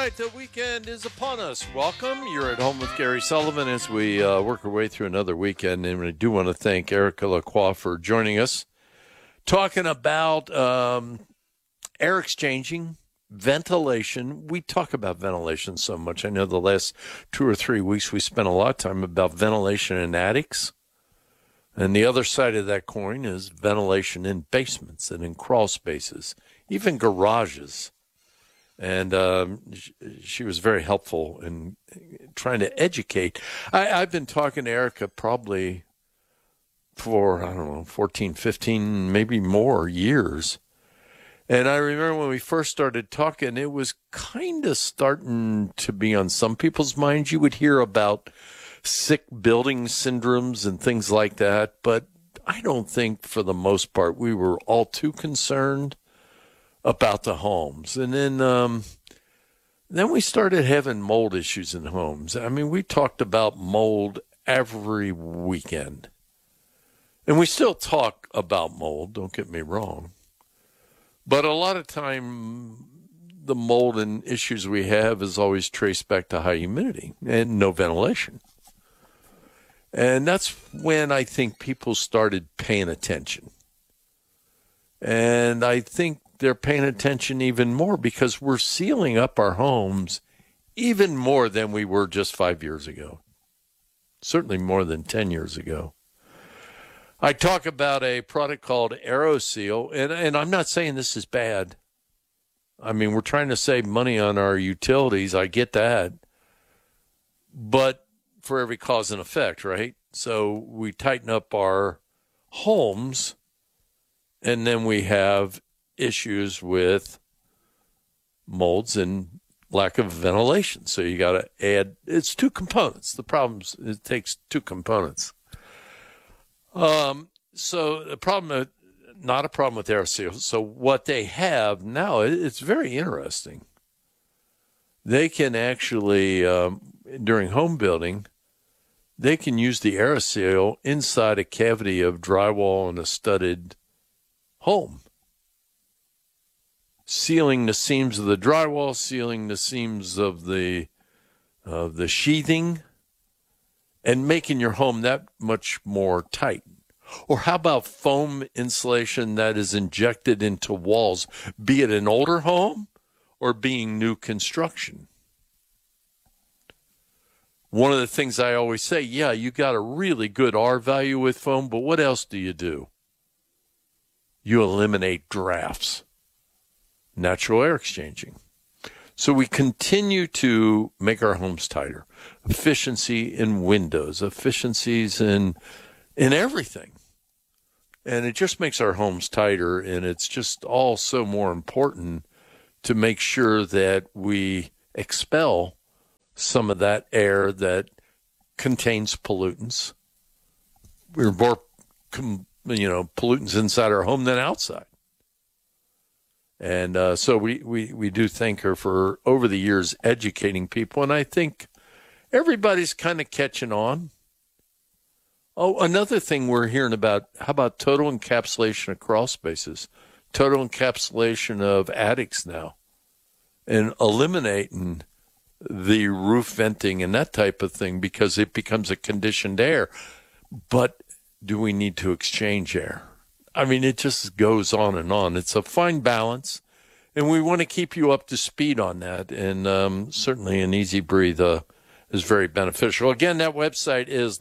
right, the weekend is upon us. Welcome. You're at home with Gary Sullivan as we work our way through another weekend. And I do want to thank Erica Lacroix for joining us, talking about air exchanging, ventilation. We talk about ventilation so much. I know the last 2 or 3 weeks we spent a lot of time about ventilation in attics. And the other side of that coin is ventilation in basements and in crawl spaces, even garages. And she was very helpful in trying to educate. I've been talking to Erica probably for, 14, 15, maybe more years. And I remember when we first started talking, it was kind of starting to be on some people's minds. You would hear about sick building syndromes and things like that. But I don't think for the most part we were all too concerned about the homes. And then we started having mold issues in homes. I mean, we talked about mold every weekend. And we still talk about mold, don't get me wrong. But a lot of time, the mold and issues we have is always traced back to high humidity and no ventilation. And that's when I think people started paying attention. And I think they're paying attention even more because we're sealing up our homes even more than we were just 5 years ago. Certainly more than 10 years ago. I talk about a product called AeroSeal, and I'm not saying this is bad. I mean, we're trying to save money on our utilities. I get that. But for every cause and effect, right? So we tighten up our homes, and then we have issues with molds and lack of ventilation. So you got to add, it's two components. The problem's, it takes two components. So the problem, not a problem with AeroSeal. So what they have now, it's very interesting. They can actually, during home building, they can use the AeroSeal inside a cavity of drywall in a studded home. Sealing the seams of the drywall, sealing the seams of the sheathing, and making your home that much more tight. Or how about foam insulation that is injected into walls, be it an older home or being new construction? One of the things I always say, yeah, you got a really good R value with foam, but what else do you do? You eliminate drafts. Natural air exchanging. So we continue to make our homes tighter. Efficiency in windows, efficiencies in everything. And it just makes our homes tighter, and it's just all so more important to make sure that we expel some of that air that contains pollutants. We're more, pollutants inside our home than outside. And so we do thank her for, over the years, educating people. And I think everybody's kind of catching on. Oh, another thing we're hearing about, how about total encapsulation of crawl spaces, total encapsulation of attics now, and eliminating the roof venting and that type of thing because it becomes a conditioned air. But do we need to exchange air? I mean, it just goes on and on. It's a fine balance, and we want to keep you up to speed on that. And certainly an Easy Breathe is very beneficial. Again, that website is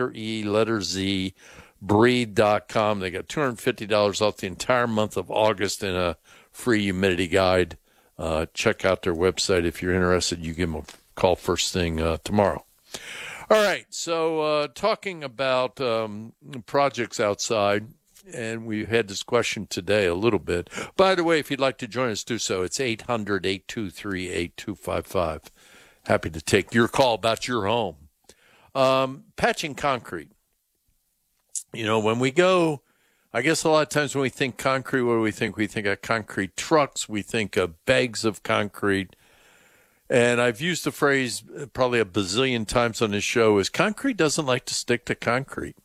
breathe.com. They got $250 off the entire month of August and a free humidity guide. Check out their website. If you're interested, you give them a call first thing tomorrow. All right, so talking about projects outside, and we had this question today a little bit. By the way, if you'd like to join us, do so. It's 800-823-8255. Happy to take your call about your home. Patching concrete. You know, when we go, I guess a lot of times when we think concrete, what do we think? We think of concrete trucks. We think of bags of concrete. And I've used the phrase probably a bazillion times on this show is concrete doesn't like to stick to concrete.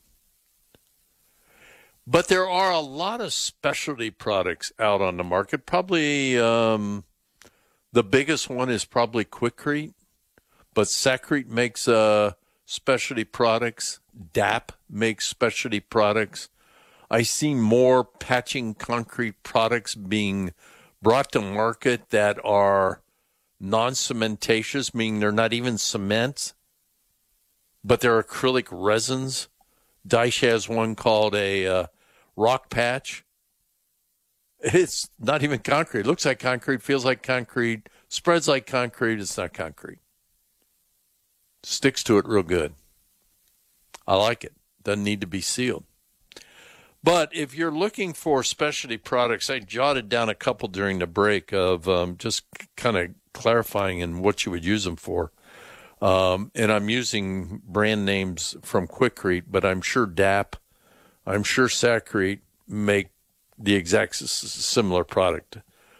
But there are a lot of specialty products out on the market, probably The biggest one is probably Quikrete, but Sakrete makes specialty products. DAP makes specialty products. I see more patching concrete products being brought to market that are non-cementatious, meaning they're not even cement, but they're acrylic resins. Daesh has one called a rock patch. It's not even concrete. It looks like concrete, feels like concrete, spreads like concrete. It's not concrete. Sticks to it real good. I like it. Doesn't need to be sealed. But if you're looking for specialty products, I jotted down a couple during the break of just kind of clarifying and what you would use them for. And I'm using brand names from Quikrete, but I'm sure DAP, I'm sure Sakrete make the exact similar product.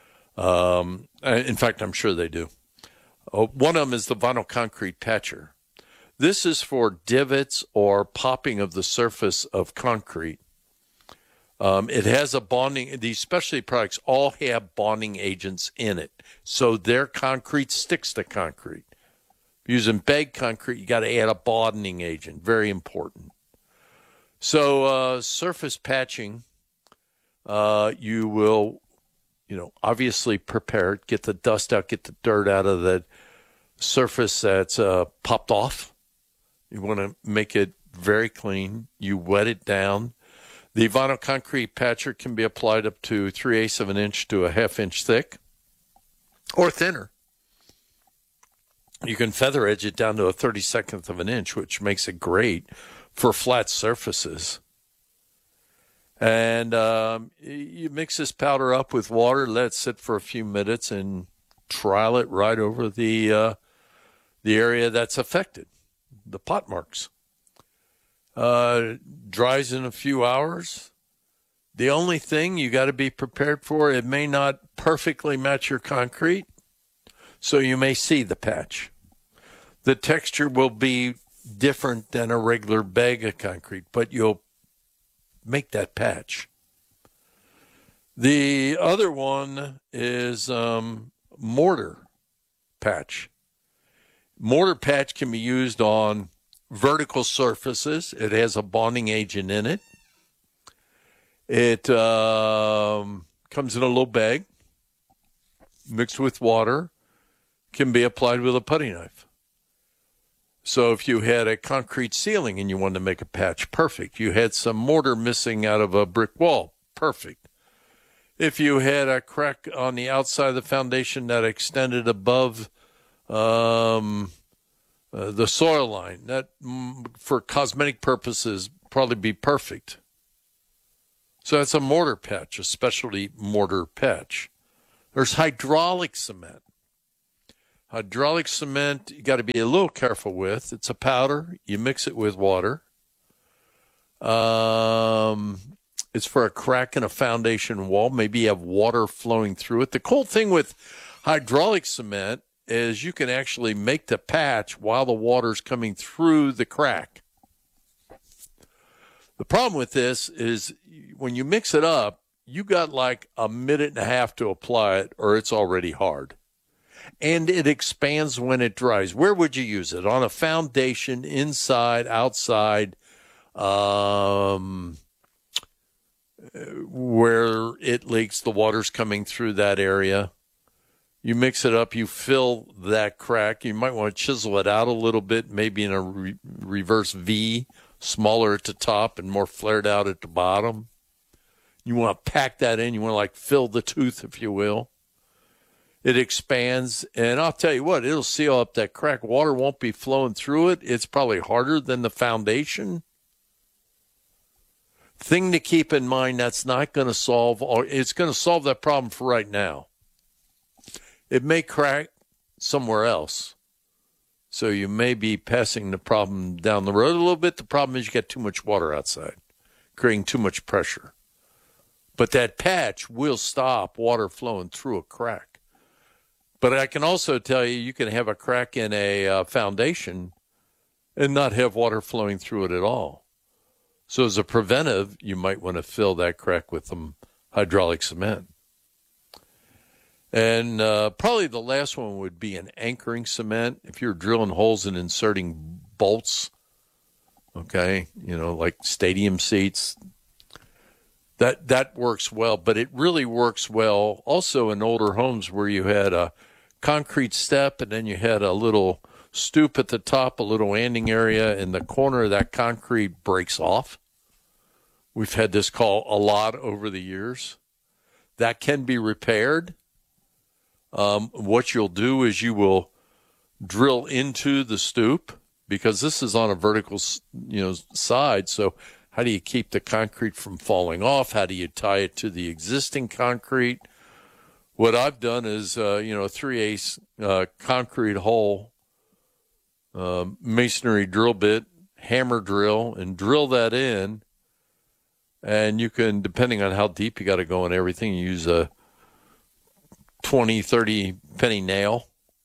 In fact, I'm sure they do. One of them is the vinyl concrete patcher. This is for divots or popping of the surface of concrete. It has a bonding, these specialty products all have bonding agents in it. So their concrete sticks to concrete. Using bagged concrete, you got to add a bonding agent. Very important. So surface patching, you will, obviously prepare it, get the dust out, get the dirt out of the surface that's popped off. You want to make it very clean. You wet it down. The vinyl concrete patcher can be applied up to 3/8 of an inch to a half inch thick or thinner. You can feather edge it down to a 32nd of an inch, which makes it great for flat surfaces. And you mix this powder up with water, let it sit for a few minutes, and trial it right over the area that's affected, the pot marks. Dries in a few hours. The only thing you got to be prepared for, it may not perfectly match your concrete, so you may see the patch. The texture will be different than a regular bag of concrete, but you'll make that patch. The other one is mortar patch. Mortar patch can be used on vertical surfaces. It has a bonding agent in it. It comes in a little bag, mixed with water, can be applied with a putty knife. So if you had a concrete ceiling and you wanted to make a patch, perfect. You had some mortar missing out of a brick wall, perfect. If you had a crack on the outside of the foundation that extended above the soil line, that for cosmetic purposes probably be perfect. So that's a mortar patch, a specialty mortar patch. There's hydraulic cement. Hydraulic cement, you got to be a little careful with. It's a powder. You mix it with water. It's for a crack in a foundation wall. Maybe you have water flowing through it. The cool thing with hydraulic cement is you can actually make the patch while the water's coming through the crack. The problem with this is when you mix it up, you got like a minute and a half to apply it or it's already hard. And it expands when it dries. Where would you use it? On a foundation, inside, outside, where it leaks, the water's coming through that area. You mix it up, you fill that crack. You might want to chisel it out a little bit, maybe in a reverse V, smaller at the top and more flared out at the bottom. You want to pack that in. You want to like fill the tooth, if you will. It expands, and I'll tell you what, it'll seal up that crack. Water won't be flowing through it. It's probably harder than the foundation. Thing to keep in mind, that's not going to solve, or it's going to solve that problem for right now. It may crack somewhere else. So you may be passing the problem down the road a little bit. The problem is you get too much water outside, creating too much pressure. But that patch will stop water flowing through a crack. But I can also tell you, you can have a crack in a foundation and not have water flowing through it at all. So as a preventive, you might want to fill that crack with some hydraulic cement. And probably the last one would be an anchoring cement. If you're drilling holes and inserting bolts, okay, like stadium seats, that works well. But it really works well also in older homes where you had a concrete step and then you had a little stoop at the top, a little landing area, and the corner of that concrete breaks off. We've had this call a lot over the years. That can be repaired. What you'll do is you will drill into the stoop, because this is on a vertical, side. So how do you keep the concrete from falling off? How do you tie it to the existing concrete? What I've done is, a 3/8 concrete hole, masonry drill bit, hammer drill, and drill that in. And you can, depending on how deep you got to go and everything, use a 20, 30 penny nail,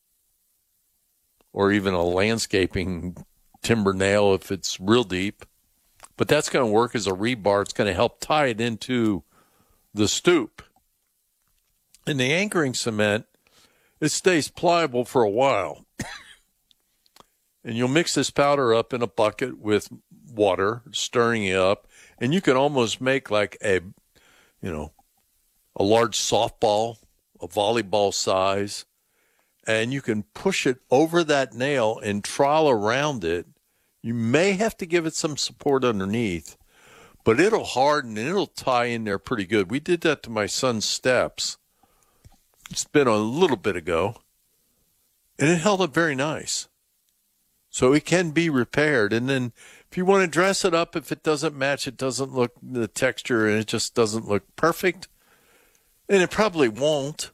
or even a landscaping timber nail if it's real deep. But that's going to work as a rebar. It's going to help tie it into the stoop. In the anchoring cement, it stays pliable for a while. And you'll mix this powder up in a bucket with water, stirring it up, and you can almost make like a large softball, a volleyball size, and you can push it over that nail and trowel around it. You may have to give it some support underneath, but it'll harden and it'll tie in there pretty good. We did that to my son's steps. It's been a little bit ago, and it held up very nice. So it can be repaired. And then if you want to dress it up, if it doesn't match, it doesn't look the texture, and it just doesn't look perfect, and it probably won't.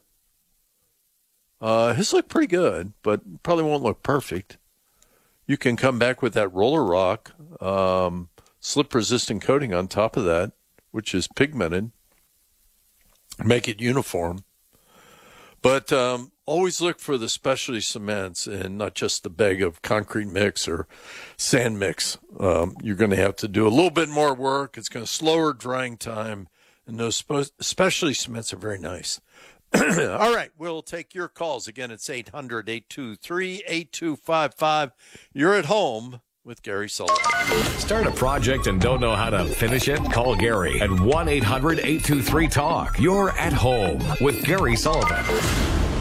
His look pretty good, but probably won't look perfect. You can come back with that roller rock, slip-resistant coating on top of that, which is pigmented, make it uniform. But always look for the specialty cements and not just the bag of concrete mix or sand mix. You're going to have to do a little bit more work. It's going to slower drying time, and those specialty cements are very nice. All right, we'll take your calls. Again, it's 800-823-8255. You're at home with Gary Sullivan. Start a project and don't know how to finish it? Call Gary at 1-800-823-TALK. You're at home with Gary Sullivan.